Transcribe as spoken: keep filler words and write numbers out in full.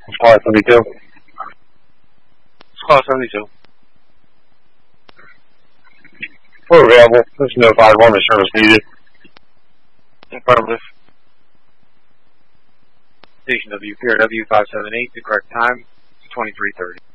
Squad seventy-two. Squad seventy-two. We're available. There's no five one service needed. Affirmative. Station W P R W five seven eight, the correct time is twenty-three thirty.